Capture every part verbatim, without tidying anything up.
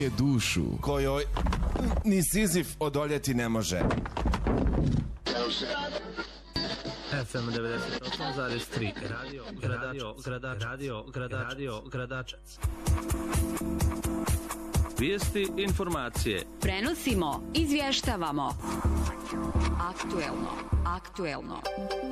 dušu kojoj ni Sizif odoljeti ne može. F M devedeset osam zarez tri Radio Gradačac Radio Radio Gradačac Radio Gradačac. Vijesti, informacije. Prenosimo, izvještavamo. Aktuelno, aktuelno.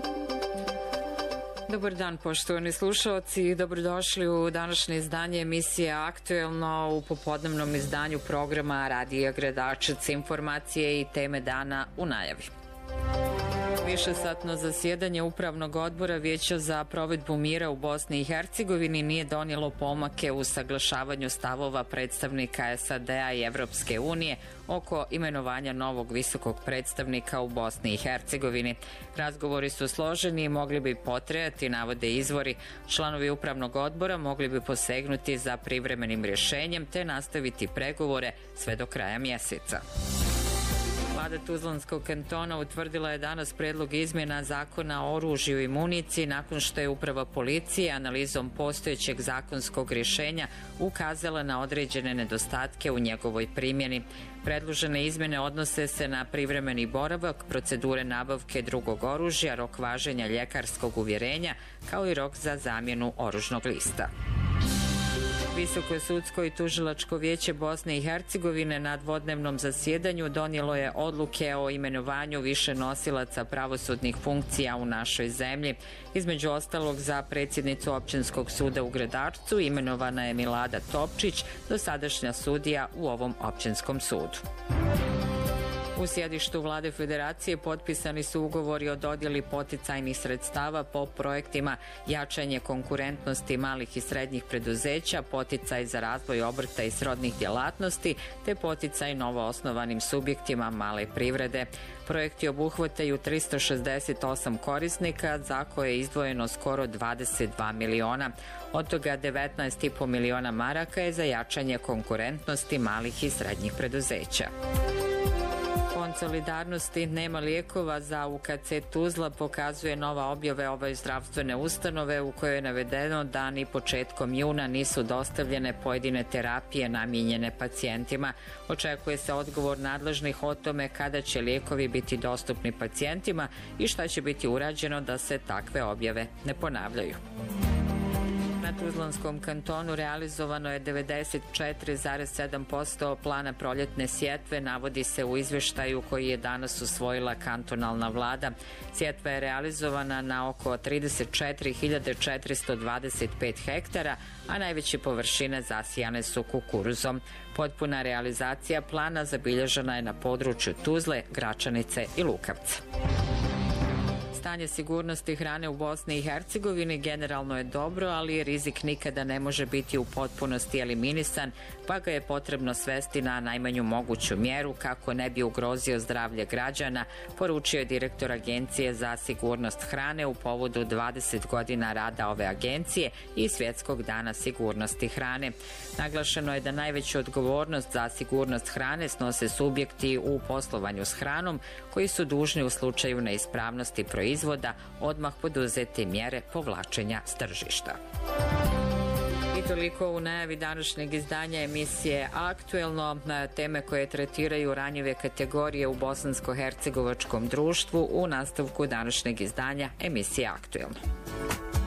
Dobar dan, poštovani slušalci, dobrodošli u današnje izdanje emisije Aktuelno u popodnevnom izdanju programa Radija Gradačac, informacije i teme dana u najavi. Višesatno zasjedanje Upravnog odbora Vijeća za provedbu mira u Bosni i Hercegovini nije donijelo pomake u saglašavanju stavova predstavnika S A D-a i Evropske unije oko imenovanja novog visokog predstavnika u Bosni i Hercegovini. Razgovori su složeni i mogli bi potrajati, navode izvori. Članovi Upravnog odbora mogli bi posegnuti za privremenim rješenjem te nastaviti pregovore sve do kraja mjeseca. Vlada Tuzlanskog kantona utvrdila je danas predlog izmjena zakona o oružju i municiji nakon što je uprava policije analizom postojećeg zakonskog rješenja ukazala na određene nedostatke u njegovoj primjeni. Predložene izmjene odnose se na privremeni boravak, procedure nabavke drugog oružja, rok važenja ljekarskog uvjerenja, kao i rok za zamjenu oružnog lista. Visoko sudsko i tužilačko vijeće Bosne i Hercegovine na dvodnevnom zasjedanju donijelo je odluke o imenovanju više nosilaca pravosudnih funkcija u našoj zemlji. Između ostalog, za predsjednicu Općinskog suda u Gradačcu imenovana je Milada Topčić, dosadašnja sudija u ovom općinskom sudu. U sjedištu Vlade Federacije potpisani su ugovori o dodjeli poticajnih sredstava po projektima jačanje konkurentnosti malih i srednjih preduzeća, poticaj za razvoj obrta i srodnih djelatnosti, te poticaj novoosnovanim subjektima male privrede. Projekti obuhvataju tristo šezdeset osam korisnika, za koje je izdvojeno skoro dvadeset dva miliona. Od toga devetnaest i po miliona maraka je za jačanje konkurentnosti malih i srednjih preduzeća. Fond solidarnosti nema lijekova za U K C Tuzla pokazuje nova objave ove zdravstvene ustanove u kojoj je navedeno da ni početkom juna nisu dostavljene pojedine terapije namijenjene pacijentima. Očekuje se odgovor nadležnih o tome kada će lijekovi biti dostupni pacijentima i šta će biti urađeno da se takve objave ne ponavljaju. Na Tuzlanskom kantonu realizovano je devedeset četiri zarez sedam posto plana proljetne sjetve, navodi se u izvještaju koji je danas usvojila kantonalna vlada. Sjetva je realizovana na oko trideset četiri hiljade četiristo dvadeset pet hektara, a najveće površine zasijane su kukuruzom. Potpuna realizacija plana zabilježena je na području Tuzle, Gračanice i Lukavca. Stanje sigurnosti hrane u Bosni i Hercegovini generalno je dobro, ali rizik nikada ne može biti u potpunosti eliminisan, pa ga je potrebno svesti na najmanju moguću mjeru kako ne bi ugrozio zdravlje građana, poručio je direktor Agencije za sigurnost hrane u povodu dvadeset godina rada ove agencije i Svjetskog dana sigurnosti hrane. Naglašeno je da najveću odgovornost za sigurnost hrane snose subjekti u poslovanju s hranom, koji su dužni u slučaju neispravnosti proizvoda izvoda odmah poduzeti mjere povlačenja s tržišta. I toliko u najavi današnjeg izdanja emisije Aktuelno, na teme koje tretiraju ranjive kategorije u bosansko-hercegovačkom društvu u nastavku današnjeg izdanja emisije Aktuelno.